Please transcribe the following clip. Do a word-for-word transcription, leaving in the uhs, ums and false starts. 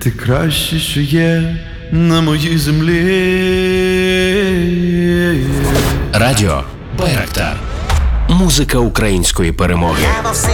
Ти краще, що є на моїй землі. Радіо Байрактар. Музика української перемоги.